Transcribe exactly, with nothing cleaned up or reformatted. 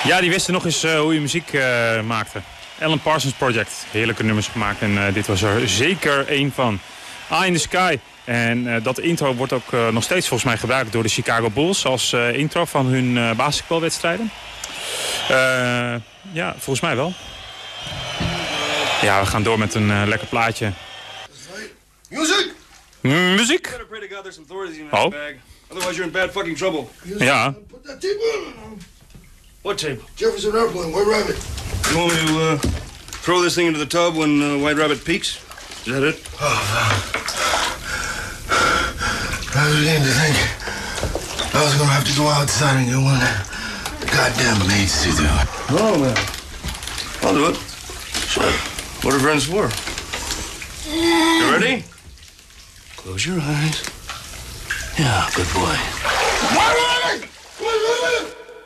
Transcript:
Ja, die wisten nog eens uh, hoe je muziek uh, maakte. Alan Parsons Project. Heerlijke nummers gemaakt en uh, dit was er zeker één van. Eye in the Sky. En uh, dat intro wordt ook uh, nog steeds volgens mij gebruikt door de Chicago Bulls als uh, intro van hun uh, basketbalwedstrijden. Uh, ja, volgens mij wel. Ja, we gaan door met een uh, lekker plaatje. Music! Muziek? Oh. Otherwise you're in bad fucking trouble. Ja. Put that tape on. What tape? Jefferson Airplane, White Rabbit. You want me to uh, throw this thing into the tub when uh, White Rabbit peaks? Is that it? Oh, I was beginning to think I was gonna have to go outside and get one of the goddamn maids to do it. Oh, man. I'll do it. Sure. What are friends for? You ready? Close your eyes. Yeah, good boy. White Rabbit! White